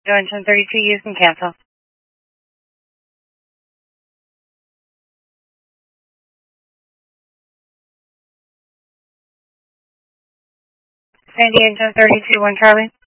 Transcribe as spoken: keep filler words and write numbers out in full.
Junction thirty-two, you can cancel. San Diego thirty-two, one Charlie.